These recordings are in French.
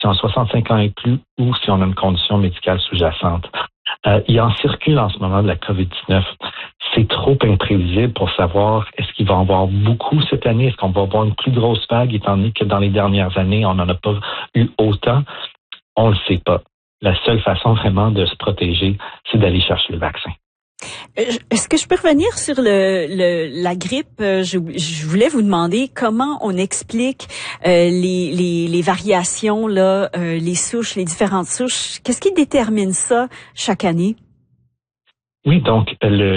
si on a 65 ans et plus ou si on a une condition médicale sous-jacente. Il en circule en ce moment de la COVID-19. C'est trop imprévisible pour savoir est-ce qu'il va en avoir beaucoup cette année, est-ce qu'on va avoir une plus grosse vague, étant donné que dans les dernières années, on n'en a pas eu autant. On ne le sait pas. La seule façon vraiment de se protéger, c'est d'aller chercher le vaccin. Est-ce que je peux revenir sur la grippe? Je voulais vous demander comment on explique les variations, là, les souches, les différentes souches. Qu'est-ce qui détermine ça chaque année? Oui, donc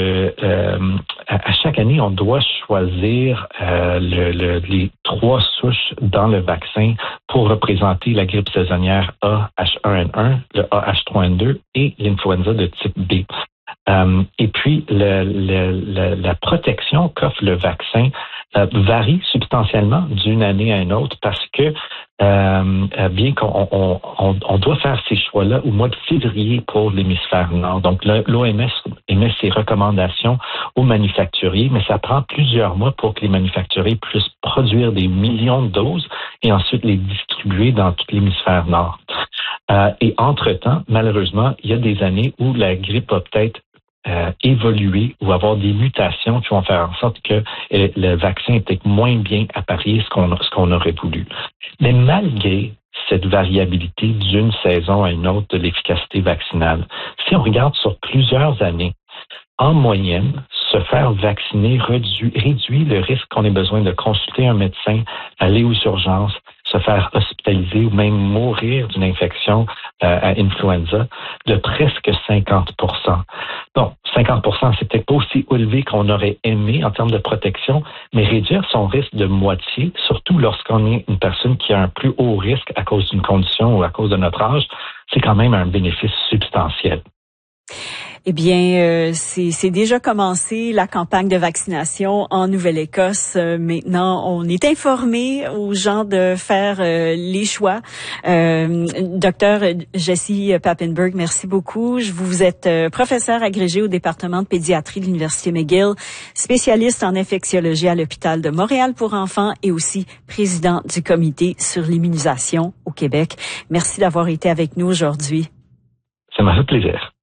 à chaque année, on doit choisir les 3 souches dans le vaccin pour représenter la grippe saisonnière A H1N1, le A H3N2 et l'influenza de type B. Et puis, la protection qu'offre le vaccin varie substantiellement d'une année à une autre parce que bien qu'on doit faire ces choix-là au mois de février pour l'hémisphère nord. Donc, l'OMS émet ses recommandations aux manufacturiers, mais ça prend plusieurs mois pour que les manufacturiers puissent produire des millions de doses et ensuite les distribuer dans tout l'hémisphère nord. Et entre-temps, malheureusement, il y a des années où la grippe a peut-être évoluer ou avoir des mutations qui vont faire en sorte que le vaccin est peut-être moins bien apparié ce qu'on aurait voulu. Mais malgré cette variabilité d'une saison à une autre de l'efficacité vaccinale, si on regarde sur plusieurs années, en moyenne, se faire vacciner réduit le risque qu'on ait besoin de consulter un médecin, aller aux urgences, se faire hospitaliser ou même mourir d'une infection à influenza de presque 50%. Bon, 50%, c'est peut-être pas aussi élevé qu'on aurait aimé en termes de protection, mais réduire son risque de moitié, surtout lorsqu'on est une personne qui a un plus haut risque à cause d'une condition ou à cause de notre âge, c'est quand même un bénéfice substantiel. Eh bien, c'est déjà commencé la campagne de vaccination en Nouvelle-Écosse. Maintenant, on est informé aux gens de faire les choix. Docteur Jessie Papenburg, merci beaucoup. Vous êtes professeur agrégé au département de pédiatrie de l'Université McGill, spécialiste en infectiologie à l'hôpital de Montréal pour enfants et aussi président du comité sur l'immunisation au Québec. Merci d'avoir été avec nous aujourd'hui. Ça m'a fait plaisir.